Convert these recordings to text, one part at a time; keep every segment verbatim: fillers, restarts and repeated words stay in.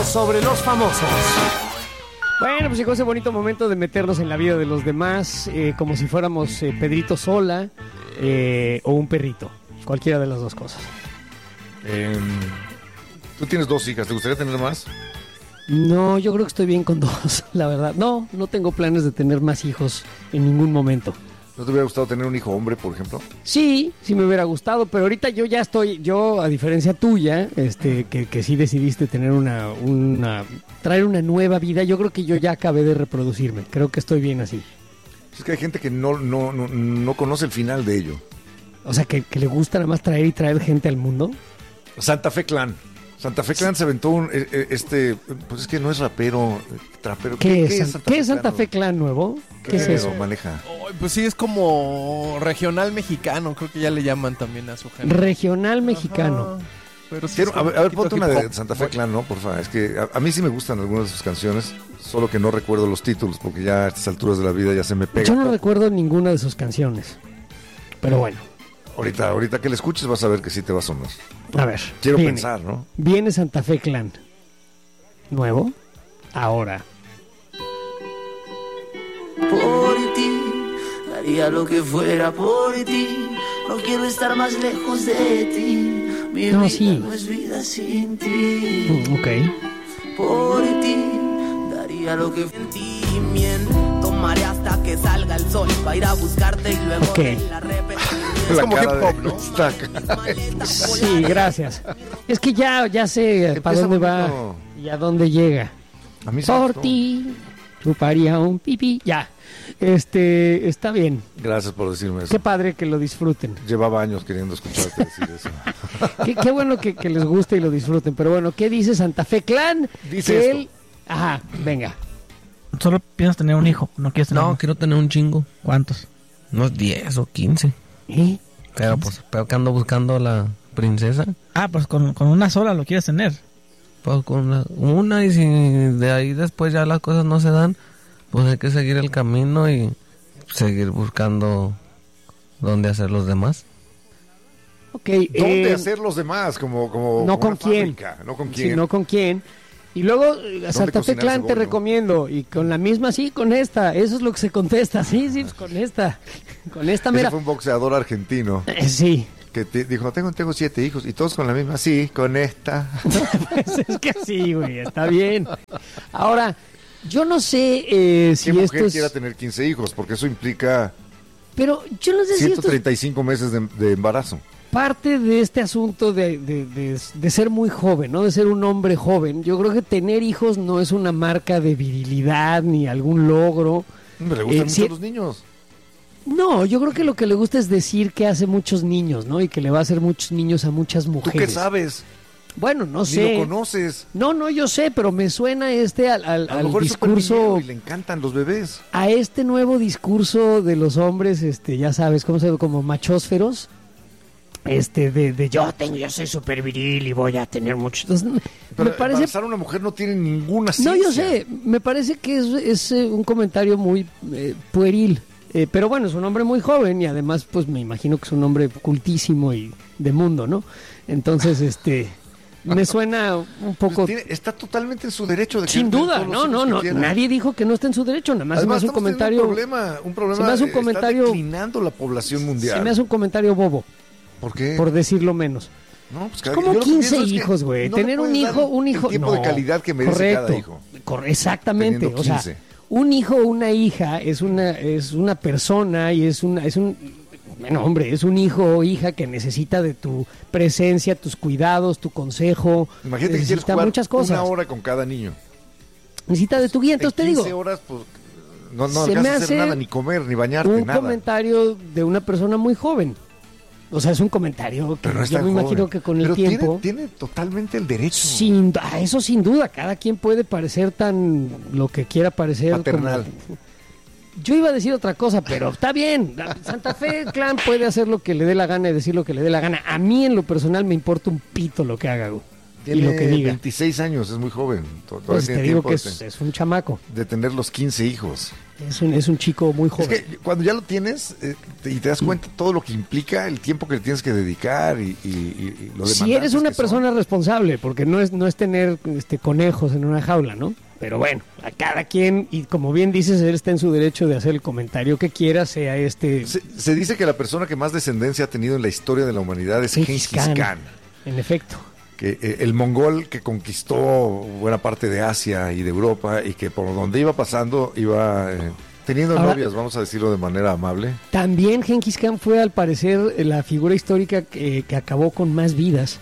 sobre los famosos. Bueno, pues llegó ese bonito momento de meternos en la vida de los demás, eh, como si fuéramos eh, Pedrito Sola eh, o un perrito, cualquiera de las dos cosas. Eh, Tú tienes dos hijas, ¿te gustaría tener más? No, yo creo que estoy bien con dos, la verdad. No, no tengo planes de tener más hijos en ningún momento. ¿No te hubiera gustado tener un hijo hombre, por ejemplo? Sí, sí me hubiera gustado, pero ahorita yo ya estoy, yo a diferencia tuya, este, que, que sí decidiste tener una, una, traer una nueva vida, yo creo que yo ya acabé de reproducirme, creo que estoy bien así. Es que hay gente que no, no, no, no conoce el final de ello. O sea, que, que le gusta nada más traer y traer gente al mundo. Santa Fe Clan. Santa Fe Clan se aventó un, este, pues es que no es rapero, trapero. ¿Qué, ¿Qué, es, ¿qué es Santa, ¿qué Fe, es Santa Fe Clan nuevo? ¿Qué, ¿Qué es eso? Maneja. Oh, pues sí, es como regional mexicano, creo que ya le llaman también a su género. Regional mexicano. Ajá. Pero sí Quiero, a ver, a ver ponte una de hop. Santa Fe Clan, ¿no? Por favor, es que a, a mí sí me gustan algunas de sus canciones, solo que no recuerdo los títulos, porque ya a estas alturas de la vida ya se me pega. Yo no recuerdo ninguna de sus canciones, pero bueno. Ahorita, ahorita que le escuches vas a ver que sí te va a sonar. A ver. Quiero viene, pensar, ¿no? Viene Santa Fe Clan. Nuevo. Ahora. Por ti, daría lo que fuera por ti. No quiero estar más lejos de ti. Mi no, vida sí. no es vida sin ti. Mm, ok. Por ti, daría lo que sentimiento. Tomaré hasta que salga el sol. Va a ir a buscarte y luego okay. de la repetición. Es como hip hop, ¿no? Sí, gracias. Es que ya, ya sé para dónde va y a dónde llega. A mí Por ti, chuparía un pipí. Ya. Este, está bien. Gracias por decirme eso. Qué padre que lo disfruten. Llevaba años queriendo escucharte decir eso. qué, qué bueno que, que les guste y lo disfruten. Pero bueno, ¿qué dice Santa Fe Clan? Dice que esto. él... Ajá, venga. Solo piensas tener un hijo, no quieres tener No, uno. quiero tener un chingo. ¿Cuántos? Unos diez o quince. ¿Eh? Pero pues, pero que ando buscando a la princesa. Ah, pues con, con una sola lo quieres tener. Pues con una, una y si de ahí después ya las cosas no se dan, pues hay que seguir el camino y seguir buscando dónde hacer los demás. Ok. ¿Dónde eh, hacer los demás? Como, como no como con quién. Fábrica. No con quién. Sí, no con quién. Y luego, a Santa Fe cocinar Clan te cebolla? recomiendo. Y con la misma, sí, con esta. Eso es lo que se contesta. Sí, sí, pues con esta. Con esta, Ese mira. fue un boxeador argentino Eh, sí. que te dijo, tengo, tengo siete hijos y todos con la misma. Sí, con esta. Pues es que sí, güey, está bien. Ahora, yo no sé eh, si ¿Qué esto mujer es... quiera tener quince hijos? Porque eso implica Pero yo no sé si ciento esto es treinta y cinco meses de, de embarazo. parte de este asunto de, de, de, de ser muy joven, ¿no? De ser un hombre joven. Yo creo que tener hijos no es una marca de virilidad ni algún logro. Me le gustan Eh, mucho sí- los niños. No, yo creo que lo que le gusta es decir que hace muchos niños, ¿no? Y que le va a hacer muchos niños a muchas ¿Tú mujeres. qué sabes? Bueno, no Ni sé. lo conoces. No, no, yo sé, pero me suena este al, al, A lo al mejor es discurso, supervillero y le encantan los bebés. a este nuevo discurso de los hombres, este, ya sabes, ¿cómo se llama? Como machósferos. Este, de, de yo tengo, yo soy súper viril y voy a tener muchos. Entonces, Pero me parece. embarazar a una mujer no tiene ninguna ciencia. No, yo sé, me parece que es, es eh, un comentario muy eh, pueril. Eh, pero bueno, es un hombre muy joven y además, pues me imagino que es un hombre cultísimo y de mundo, ¿no? Entonces, este, me suena un poco. Pues tiene- está totalmente en su derecho de que Sin tener duda, todos los no, hijos no, que no. quiera. Nadie dijo que no está en su derecho, nada más Además, se me hace un estamos teniendo comentario. un problema, un problema se me hace un está comentario- declinando la población mundial. Se me hace un comentario bobo, ¿Por qué? por decirlo menos. No, pues cada- Como yo lo que quince pienso es que hijos, güey. no le Tener un puedes dar hijo, un hijo. el tiempo no, de calidad que merece correcto, cada hijo. cor- exactamente. Teniendo O sea, quince. un hijo o una hija es una, es una persona y es una, es un, bueno, hombre, es un hijo o hija que necesita de tu presencia, tus cuidados, tu consejo. Imagínate que quieres necesita jugar muchas cosas. una hora con cada niño. Necesita de tu guía. Entonces te En digo, quince horas, pues, no, no se me alcanzas a hacer hace nada, ni comer, ni bañarte, un nada. comentario de una persona muy joven. O sea, es un comentario que Pero no es yo tan me joven. imagino que con el Pero tiempo. Tiene, tiene totalmente el derecho. Sin, ah, eso sin duda, cada quien puede parecer tan lo que quiera parecer. Paternal. como- Yo iba a decir otra cosa, pero está bien. La Santa Fe Clan puede hacer lo que le dé la gana y decir lo que le dé la gana. A mí en lo personal me importa un pito lo que haga, güey. Tiene y lo que diga. veintiséis años, es muy joven. Todavía Pues tiene te digo tiempo que de es, te- es un chamaco, de tener los quince hijos. es un, es un chico muy joven. Es que cuando ya lo tienes eh, te- y te das cuenta todo lo que implica, el tiempo que le tienes que dedicar y, y, y- y lo Si eres demandantes una que son. persona responsable, porque no es no es tener este conejos en una jaula, ¿no? Pero bueno, a cada quien, y como bien dices, él está en su derecho de hacer el comentario que quiera, sea este Se, se dice que la persona que más descendencia ha tenido en la historia de la humanidad es Gengis Gengis Khan. Khan, En efecto. que eh, el mongol que conquistó buena parte de Asia y de Europa y que por donde iba pasando iba eh, teniendo Ahora- novias, vamos a decirlo de manera amable. También Gengis Khan fue, al parecer, la figura histórica que, que acabó con más vidas.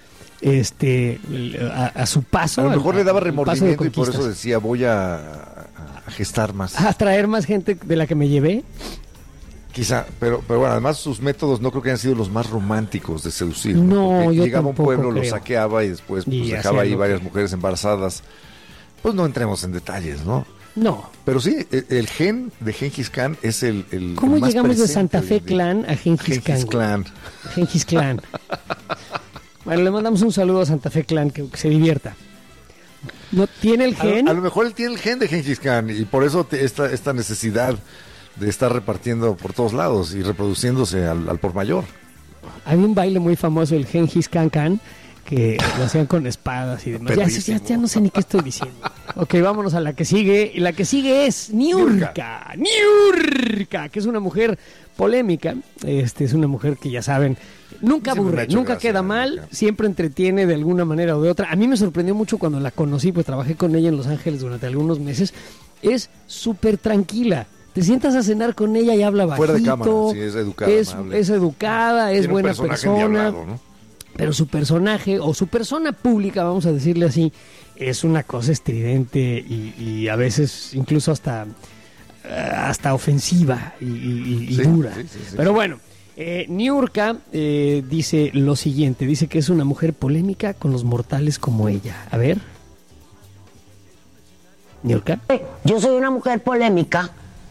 Este, a, a su paso. A lo al- mejor le daba al paso de remordimiento y por conquistas. eso decía voy a, a gestar más. A traer más gente de la que me llevé. Quizá, pero, pero bueno, además sus métodos no creo que hayan sido los más románticos de seducir. No, Porque yo llegaba a un tampoco pueblo, lo creo. saqueaba y después pues, Y dejaba hacía ahí lo varias que- mujeres embarazadas. Pues no entremos en detalles, ¿no? No. Pero sí, el, el gen de Gengis Khan es el, el ¿Cómo el más llegamos de presente Santa Fe de- Clan a Gengis, Gengis Khan? Khan. Gengis Klan. Bueno, le mandamos un saludo a Santa Fe Clan, que, que se divierta. No tiene el A, gen. a lo mejor él tiene el gen de Gengis Khan y por eso te- esta, esta necesidad de estar repartiendo por todos lados y reproduciéndose al, al por mayor. Había un baile muy famoso, el Gengis Khan Khan, que lo hacían con espadas y demás. Ya, Perrísimo. ya, ya no sé ni qué estoy diciendo. Ok, vámonos a la que sigue. Y la que sigue es Niurka. Niurka, que es una mujer polémica. Este es una mujer que ya saben, nunca Siempre me ha aburre, hecho nunca gracia, queda mal, Niurka. siempre entretiene de alguna manera o de otra. A mí me sorprendió mucho cuando la conocí, pues trabajé con ella en Los Ángeles durante algunos meses. Es súper tranquila. Te sientas a cenar con ella y habla bajito. Fuera de cámara, sí, es educada, Es, amable. es educada, es Tiene un buena personaje persona. endiablado, ¿no? Pero su personaje, o su persona pública, vamos a decirle así, es una cosa estridente y, y a veces incluso hasta, eh, hasta ofensiva y, y- y Sí, dura. sí, sí, sí. Pero bueno, eh, Niurka eh, dice lo siguiente, dice que es una mujer polémica con los mortales como ella. A ver. Niurka. Yo soy una mujer polémica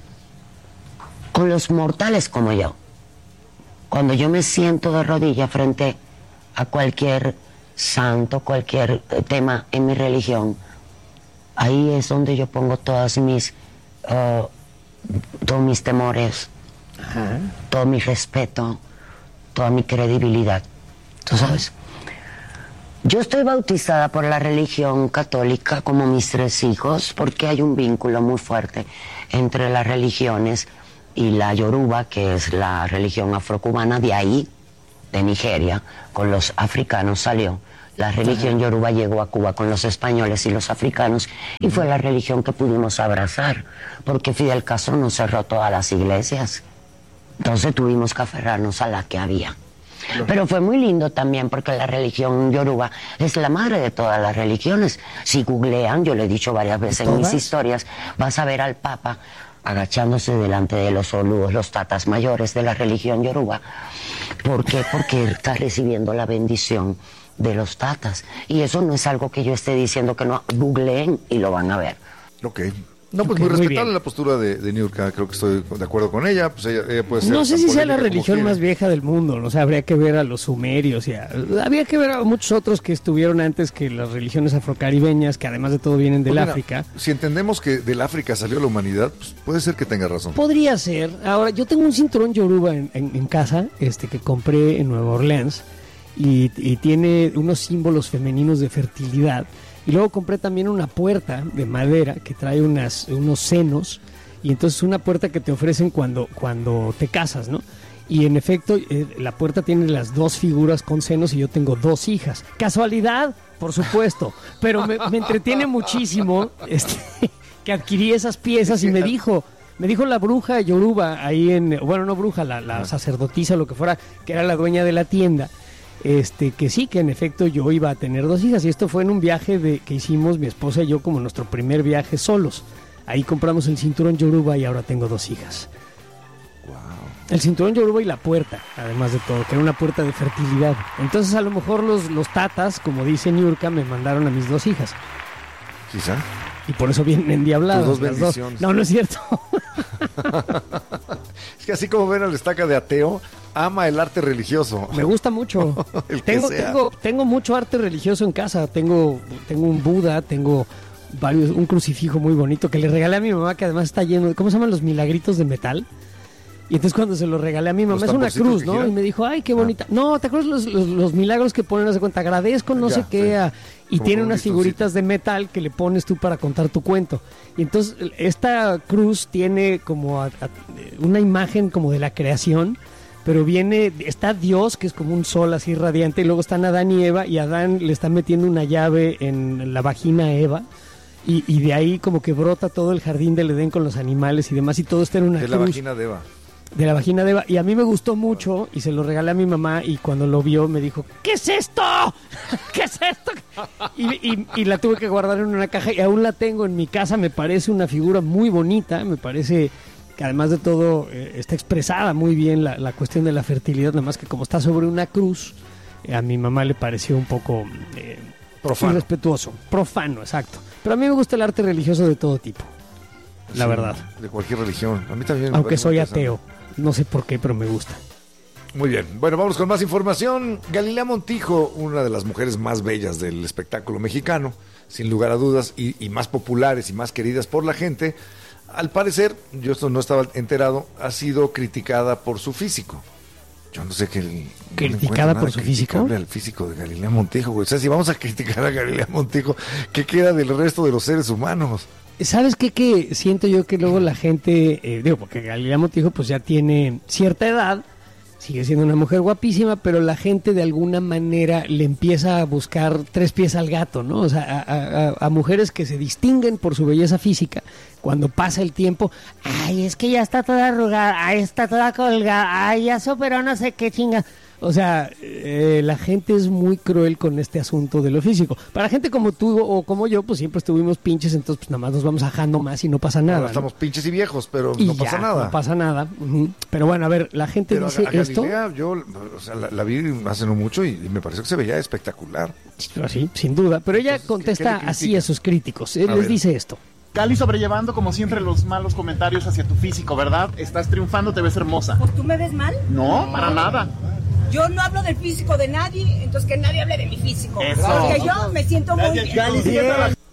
con los mortales como yo. Cuando yo me siento de rodillas frente a cualquier santo, cualquier eh, tema en mi religión, ahí es donde yo pongo todas mis, eh, todos mis temores, Ajá. todo mi respeto, toda mi credibilidad. ¿Tú sabes? Yo estoy bautizada por la religión católica como mis tres hijos porque hay un vínculo muy fuerte entre las religiones y la Yoruba, que es la religión afrocubana, de ahí, de Nigeria, con los africanos salió. La religión Yoruba llegó a Cuba con los españoles y los africanos y fue la religión que pudimos abrazar, porque Fidel Castro nos cerró todas las iglesias. Entonces tuvimos que aferrarnos a la que había. Pero fue muy lindo también porque la religión yoruba es la madre de todas las religiones. Si googlean, yo lo he dicho varias veces en mis historias, vas a ver al Papa agachándose delante de los olúos, los tatas mayores de la religión yoruba. ¿Por qué? Porque está recibiendo la bendición de los tatas. Y eso no es algo que yo esté diciendo que no. Googleen y lo van a ver. Ok. No, pues Ok, muy muy respetable bien. la postura de, de Niurka, creo que estoy de acuerdo con ella, pues ella, ella puede ser No sé tan si sea la polémica como religión quiera. más vieja del mundo, ¿no? O sea, habría que ver a los sumerios, y a- habría que ver a muchos otros que estuvieron antes que las religiones afrocaribeñas, que además de todo vienen del Pues mira, África. Si entendemos que del África salió la humanidad, pues puede ser que tenga razón. Podría ser. Ahora, yo tengo un cinturón yoruba en, en- en casa, este que compré en Nueva Orleans, y, y tiene unos símbolos femeninos de fertilidad. Y luego compré también una puerta de madera que trae unas, unos senos, y entonces una puerta que te ofrecen cuando, cuando te casas, ¿no? Y en efecto, eh, la puerta tiene las dos figuras con senos y yo tengo dos hijas. ¿Casualidad? Por supuesto. Pero me, me entretiene muchísimo este, que adquirí esas piezas y me dijo... Me dijo la bruja yoruba ahí en... Bueno, no bruja, la, la sacerdotisa, lo que fuera, que era la dueña de la tienda. Este, que sí, que en efecto yo iba a tener dos hijas. Y esto fue en un viaje de, que hicimos mi esposa y yo como nuestro primer viaje solos. Ahí compramos el cinturón yoruba y ahora tengo dos hijas. El cinturón yoruba y la puerta, además de todo, que era una puerta de fertilidad. Entonces a lo mejor los, los tatas, como dice Niurka, me mandaron a mis dos hijas. Quizá. Y por eso vienen endiabladas. Tus dos las dos. bendiciones. No, no es cierto. Es que así como ven al Estaca de ateo, ama el arte religioso. Me gusta mucho. El que tengo, sea. tengo, tengo mucho arte religioso en casa. Tengo, tengo un Buda, tengo varios, un crucifijo muy bonito que le regalé a mi mamá, que además está lleno de, ¿cómo se llaman los milagritos de metal? Y entonces cuando se lo regalé a mi mamá, ¿Los es una tamborcitos cruz, que ¿no? giran? Y me dijo, ay, qué bonita. No, ¿te acuerdas los, los, los milagros que ponen, haz de cuenta? Agradezco, no Ya, sé qué. sí. a- y Como tiene con un unas listoncito. figuritas de metal que le pones tú para contar tu cuento. Y entonces esta cruz tiene como a- a- una imagen como de la creación, pero viene, está Dios, que es como un sol así radiante, y luego están Adán y Eva, y Adán le está metiendo una llave en la vagina a Eva. Y, y de ahí como que brota todo el jardín del Edén con los animales y demás, y todo está en una De la cruz vagina de Eva. de la vagina de Eva. Y a mí me gustó mucho y se lo regalé a mi mamá, y cuando lo vio me dijo, ¿qué es esto? ¿Qué es esto? Y, y- y la tuve que guardar en una caja y aún la tengo en mi casa. Me parece una figura muy bonita, me parece que además de todo eh, está expresada muy bien la, la cuestión de la fertilidad, nada más que como está sobre una cruz, eh, a mi mamá le pareció un poco eh, Profano. irrespetuoso, profano, exacto. Pero a mí me gusta el arte religioso de todo tipo, la Sí, verdad. De cualquier religión. A mí también. me Aunque parece soy muy interesante. ateo, no sé por qué, pero me gusta. Muy bien. Bueno, vamos con más información. Galilea Montijo, una de las mujeres más bellas del espectáculo mexicano, sin lugar a dudas, y, y más populares y más queridas por la gente, al parecer, yo esto no estaba enterado, ha sido criticada por su físico. Yo no sé qué. no le ¿Criticada encuentro nada por su físico? criticable al físico de Galilea Montijo, güey. O sea, si vamos a criticar a Galilea Montijo, ¿qué queda del resto de los seres humanos? ¿Sabes qué? Que siento yo que luego la gente, eh, digo, porque Galilea Montijo pues ya tiene cierta edad, sigue siendo una mujer guapísima, pero la gente de alguna manera le empieza a buscar tres pies al gato, ¿no? O sea, a, a- a- a mujeres que se distinguen por su belleza física, cuando pasa el tiempo, ay, es que ya está toda arrugada, ay, está toda colgada, ay, ya superó no sé qué chinga. O sea, eh, la gente es muy cruel con este asunto de lo físico. Para gente como tú o como yo, pues siempre estuvimos pinches, entonces pues nada más nos vamos ajando más y no pasa nada. Ahora ¿no? estamos pinches y viejos, pero Y no pasa ya, nada. No pasa nada. Ujú. Pero bueno, a ver, la gente Pero a, dice a esto. Galilea, yo o sea, la, la vi hace no mucho y, y me pareció que se veía espectacular. Sí, sin duda. Pero ella Entonces, ¿qué- contesta qué le así critica? a sus críticos. Él A les ver. dice esto. Gali, sobrellevando como siempre los malos comentarios hacia tu físico, ¿verdad? Estás triunfando, te ves hermosa. ¿Por tú me ves mal? No, para nada. Yo no hablo del físico de nadie, entonces que nadie hable de mi físico. Eso. Porque yo me siento muy bien. Gali, síguete a la-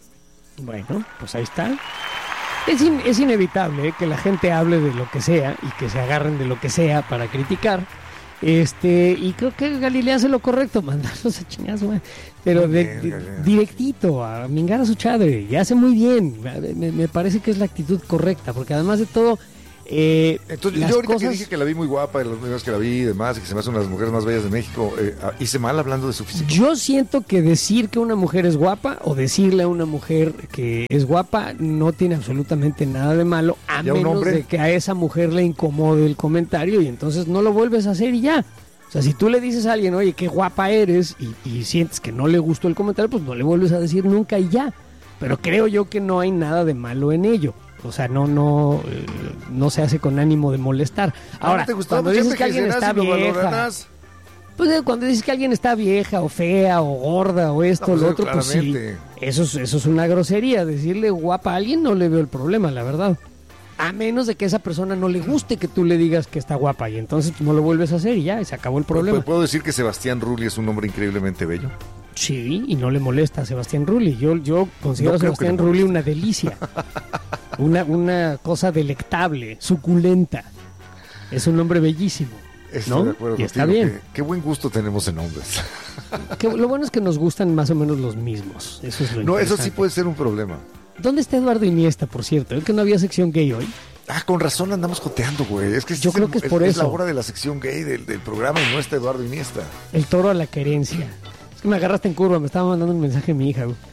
Bueno, pues ahí está. Es, in- es inevitable eh, que la gente hable de lo que sea y que se agarren de lo que sea para criticar. Este, y creo que Galilea hace lo correcto, mandarlos a chingar a su madre. Pero Muy de, bien, de- Galilea. directito, a mingar a su chadre. Y hace muy bien. Me, me parece que es la actitud correcta, porque además de todo, eh, Entonces, las yo ahorita cosas... que dije que la vi muy guapa, y las veces que la vi y demás, y que se me hace una de las mujeres más bellas de México, eh, ah, hice mal hablando de su físico. Yo siento que decir que una mujer es guapa o decirle a una mujer que es guapa no tiene absolutamente nada de malo, a ¿Y a un menos hombre? de que a esa mujer le incomode el comentario y entonces no lo vuelves a hacer y ya. O sea, si tú le dices a alguien, oye, qué guapa eres y, y sientes que no le gustó el comentario, pues no le vuelves a decir nunca y ya. Pero creo yo que no hay nada de malo en ello. O sea, no no eh, no se hace con ánimo de molestar. Ahora, ¿No te gustó? cuando Pues ya dices que alguien está envejecerás y lo vieja, valorarás. pues eh, cuando dices que alguien está vieja o fea o gorda o esto o No, pues, lo eh, otro, pues sí, claramente. eso es, eso es una grosería. Decirle guapa a alguien no le veo el problema, la verdad. A menos de que a esa persona no le guste que tú le digas que está guapa y entonces pues, no lo vuelves a hacer y ya, y se acabó el problema. ¿Puedo decir que Sebastián Rulli es un hombre increíblemente bello? Sí, y no le molesta a Sebastián Rulli. Yo, yo considero No a creo que Sebastián le Rulli moleste. una delicia. una, una cosa delectable, suculenta. Es un hombre bellísimo. Estoy ¿No? de acuerdo Y está contigo, bien. que- Qué buen gusto tenemos en hombres. Que lo bueno es que nos gustan más o menos los mismos. Eso es lo No, eso sí interesante. puede ser un problema. ¿Dónde está Eduardo Iniesta, por cierto? ¿Es que no había sección gay hoy? Ah, con razón andamos joteando, güey. Es que Yo es creo el- que es por la eso. hora de la sección gay del, del programa y no está Eduardo Iniesta. El toro a la querencia. Es que me agarraste en curva, me estaba mandando un mensaje mi hija. Güey.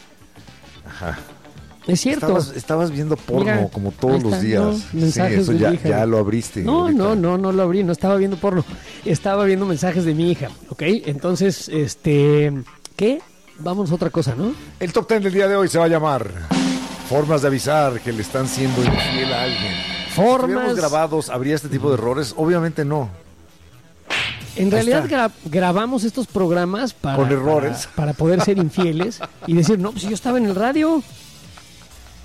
Ajá. Es cierto. Estabas, estabas viendo porno Mira, como ahí todos los está, días. no, Sí, mensajes eso de ya, mi hija, ya güey. lo abriste. No, ahorita. no, no, no lo abrí, no estaba viendo porno. Estaba viendo mensajes de mi hija, ¿ok? Entonces, este... ¿Qué? Vamos a otra cosa, ¿no? El top ten del día de hoy se va a llamar Formas de avisar que le están siendo infiel a alguien. Si Formas... estuviéramos grabados, ¿habría este tipo de errores? Obviamente no. En Ahí realidad está. gra- grabamos estos programas para, Con errores. para, para poder ser infieles y decir, no, pues yo estaba en el radio.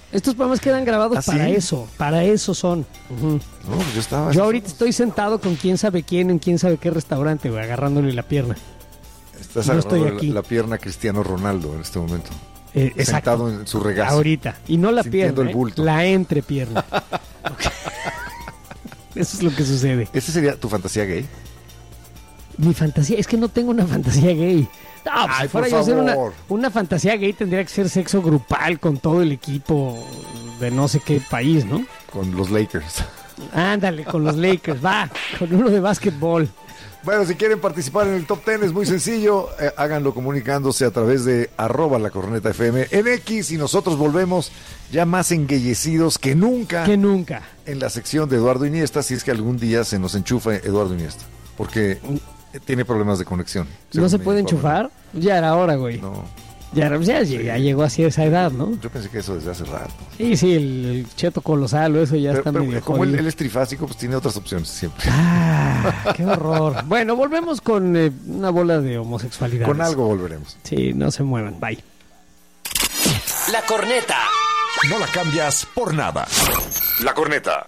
Estos programas quedan grabados ¿Ah, para sí? eso, para eso son. Ujú. No, pues yo estaba... Yo ahorita estoy sentado con quién sabe quién en quién sabe qué restaurante, güey, agarrándole la pierna. Estás no agarrando estoy aquí. La, la pierna a Cristiano Ronaldo en este momento. Eh, Sentado exacto. en su regazo. Ahorita. Y no la Sintiendo pierna, el ¿eh? bulto. La entrepierna. Ok. Eso es lo que sucede. ¿Esa sería tu fantasía gay? Mi fantasía, es que no tengo una fantasía gay. No, pues, Ay, si fuera por yo a hacer una, favor. una fantasía gay tendría que ser sexo grupal con todo el equipo de no sé qué país, ¿no? Con los Lakers. Ándale, con los Lakers, va, con uno de básquetbol. Bueno, si quieren participar en el Top Ten es muy sencillo. Eh, háganlo comunicándose a través de arroba la corneta F M en X y nosotros volvemos ya más enguellecidos que nunca. Que nunca. En la sección de Eduardo Iniesta, si es que algún día se nos enchufa Eduardo Iniesta. Porque tiene problemas de conexión. ¿No se me puede informan. enchufar? Ya era hora, güey. No, Ya, era- ya, ya llegó así a esa edad, ¿no? yo pensé que eso desde hace rato. Sí, sí, el, el cheto colosal o eso ya Pero, está pero medio como él, jodido. él es trifásico, pues tiene otras opciones siempre. Ah, qué horror. Bueno, volvemos con eh, una bola de homosexualidad. Con algo volveremos. Sí, no se muevan. Bye. La corneta. No la cambias por nada. La corneta.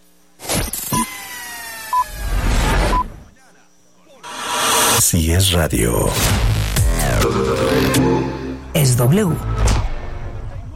Si es radio. Es W.